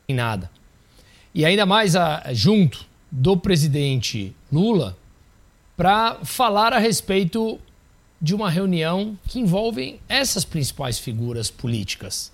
em nada. E ainda mais junto do presidente Lula para falar a respeito de uma reunião que envolve essas principais figuras políticas.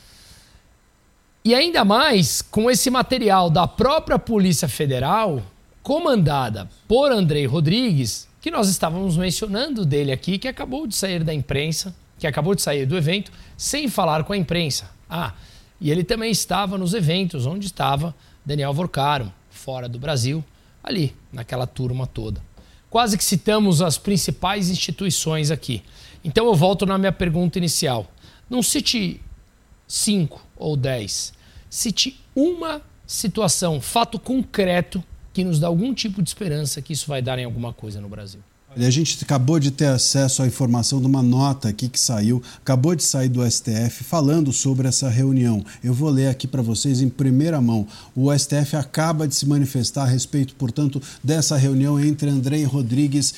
E ainda mais com esse material da própria Polícia Federal, comandada por Andrei Rodrigues, que nós estávamos mencionando dele aqui, que acabou de sair da imprensa, que acabou de sair do evento, sem falar com a imprensa. E ele também estava nos eventos onde estava Daniel Vorcaro, fora do Brasil, ali, naquela turma toda. Quase que citamos as principais instituições aqui. Então eu volto na minha pergunta inicial. Não cite 5 ou 10. Cite uma situação, fato concreto, que nos dá algum tipo de esperança que isso vai dar em alguma coisa no Brasil. A gente acabou de ter acesso à informação de uma nota aqui que saiu, acabou de sair do STF, falando sobre essa reunião. Eu vou ler aqui para vocês em primeira mão. O STF acaba de se manifestar a respeito, portanto, dessa reunião entre Andrei Rodrigues,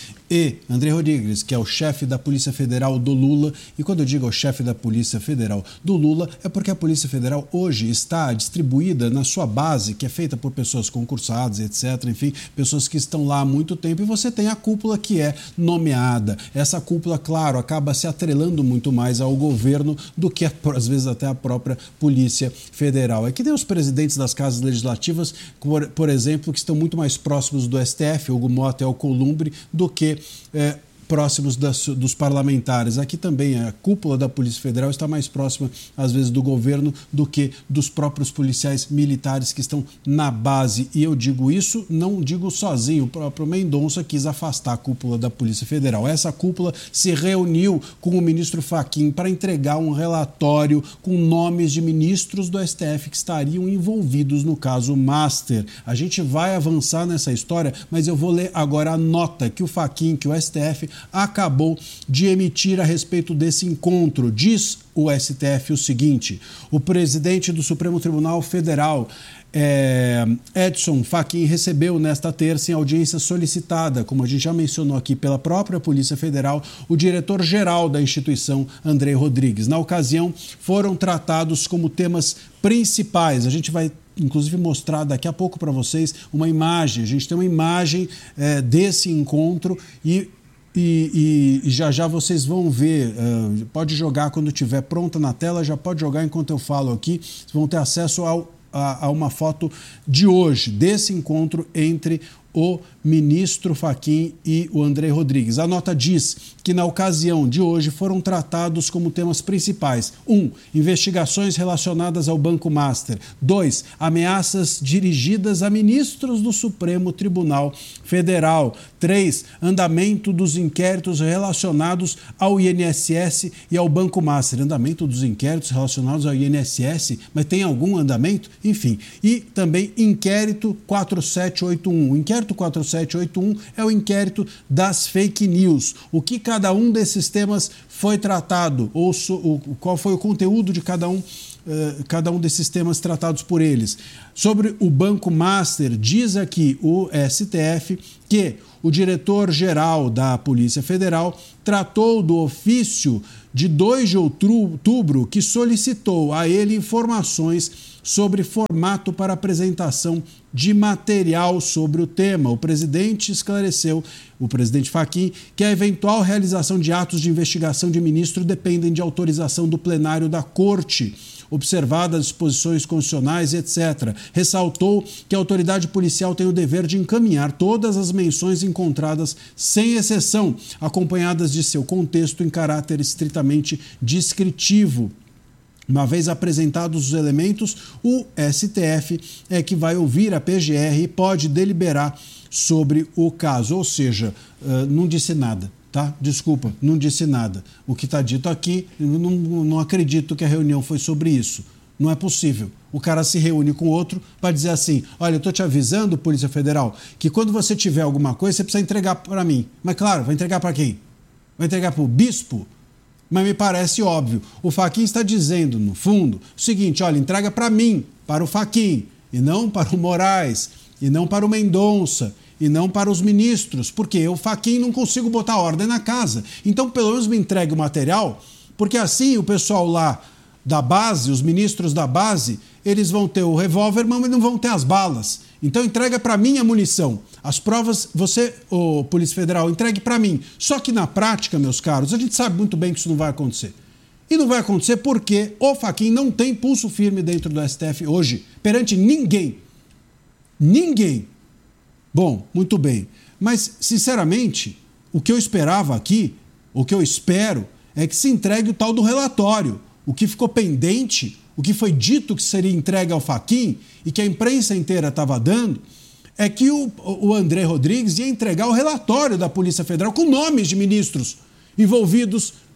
que é o chefe da Polícia Federal do Lula. E quando eu digo o chefe da Polícia Federal do Lula, é porque a Polícia Federal hoje está distribuída na sua base, que é feita por pessoas concursadas, etc. Enfim, pessoas que estão lá há muito tempo. E você tem a cúpula que é nomeada. Essa cúpula, claro, acaba se atrelando muito mais ao governo do que, às vezes, até a própria Polícia Federal. É que tem os presidentes das casas legislativas, por exemplo, que estão muito mais próximos do STF, Hugo Mota e Alcolumbre, do que próximos dos parlamentares. Aqui também a cúpula da Polícia Federal está mais próxima, às vezes, do governo do que dos próprios policiais militares que estão na base. E eu digo isso, não digo sozinho, o próprio Mendonça quis afastar a cúpula da Polícia Federal. Essa cúpula se reuniu com o ministro Fachin para entregar um relatório com nomes de ministros do STF que estariam envolvidos no caso Master. A gente vai avançar nessa história, mas eu vou ler agora a nota que o Fachin, que o STF acabou de emitir a respeito desse encontro. Diz o STF o seguinte: o presidente do Supremo Tribunal Federal, Edson Fachin, recebeu nesta terça, em audiência solicitada, como a gente já mencionou aqui, pela própria Polícia Federal, o diretor-geral da instituição, Andrei Rodrigues. Na ocasião, foram tratados como temas principais. A gente vai inclusive mostrar daqui a pouco para vocês uma imagem. A gente tem uma imagem desse encontro e já vocês vão ver, pode jogar quando estiver pronta na tela, já pode jogar enquanto eu falo aqui, vocês vão ter acesso a uma foto de hoje, desse encontro entre o ministro Fachin e o Andrei Rodrigues. A nota diz que na ocasião de hoje foram tratados como temas principais: 1. Investigações relacionadas ao Banco Master. 2. Ameaças dirigidas a ministros do Supremo Tribunal Federal. 3. Andamento dos inquéritos relacionados ao INSS e ao Banco Master. Andamento dos inquéritos relacionados ao INSS? Mas tem algum andamento? Enfim. E também inquérito 4781. O inquérito 4781 é o inquérito das fake news. O que cada um desses temas foi tratado, ou qual foi o conteúdo de cada um desses temas tratados por eles. Sobre o Banco Master, diz aqui o STF que o diretor-geral da Polícia Federal tratou do ofício de 2 de outubro que solicitou a ele informações sobre formato para apresentação de material sobre o tema. O presidente esclareceu, o presidente Fachin, que a eventual realização de atos de investigação de ministro dependem de autorização do plenário da Corte, observadas as disposições constitucionais, etc. Ressaltou que a autoridade policial tem o dever de encaminhar todas as menções encontradas, sem exceção, acompanhadas de seu contexto em caráter estritamente descritivo. Uma vez apresentados os elementos, o STF é que vai ouvir a PGR e pode deliberar sobre o caso. Ou seja, não disse nada, tá? Desculpa, não disse nada. O que está dito aqui, não acredito que a reunião foi sobre isso. Não é possível. O cara se reúne com outro para dizer assim: olha, eu estou te avisando, Polícia Federal, que quando você tiver alguma coisa, você precisa entregar para mim. Mas claro, vai entregar para quem? Vai entregar para o bispo? Mas me parece óbvio. O Fachin está dizendo, no fundo, o seguinte: olha, entrega para mim, para o Fachin, e não para o Moraes, e não para o Mendonça, e não para os ministros, porque eu, Fachin, não consigo botar ordem na casa. Então, pelo menos me entregue o material, porque assim o pessoal lá da base, os ministros da base, eles vão ter o revólver, mas não vão ter as balas. Então entrega para mim a munição. As provas, você, ô Polícia Federal, entregue para mim. Só que na prática, meus caros, a gente sabe muito bem que isso não vai acontecer. E não vai acontecer porque o Fachin não tem pulso firme dentro do STF hoje, perante ninguém. Ninguém. Bom, muito bem. Mas, sinceramente, o que eu esperava aqui, o que eu espero, é que se entregue o tal do relatório. O que ficou pendente, o que foi dito que seria entregue ao Fachin e que a imprensa inteira estava dando, é que o André Rodrigues ia entregar o relatório da Polícia Federal com nomes de ministros envolvidos